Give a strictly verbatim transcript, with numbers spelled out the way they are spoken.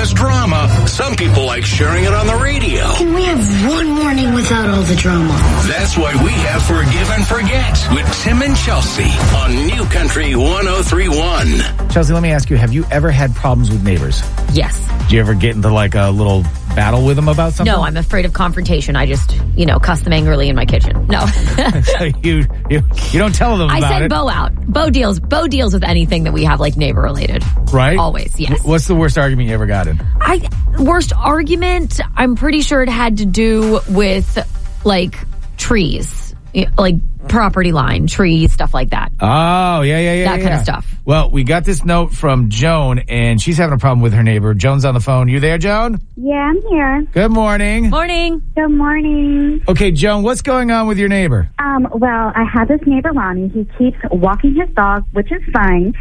has drama, some people like sharing it on the radio. Can we have one morning without all the drama? That's why we have Forgive and Forget with Tim and Chelsea on New Country one oh three point one. Chelsea, let me ask you, have you ever had problems with neighbors? Yes. Do you ever get into like a little battle with them about something? No, I'm afraid of confrontation. I just, you know, cuss them angrily in my kitchen. No. So you, you you don't tell them I about send it. Bo out. Bo deals Bo deals with anything that we have like neighbor related. Right? Always, yes. What's the worst argument you ever got in? I worst argument, I'm pretty sure it had to do with like trees. Like property line, trees, stuff like that. Oh, yeah, yeah, yeah. That yeah. kind of stuff. Well, we got this note from Joan, and she's having a problem with her neighbor. Joan's on the phone. You there, Joan? Yeah, I'm here. Good morning. Morning. Good morning. Okay, Joan, what's going on with your neighbor? Um, well, I have this neighbor, Ronnie. He keeps walking his dog, which is fine.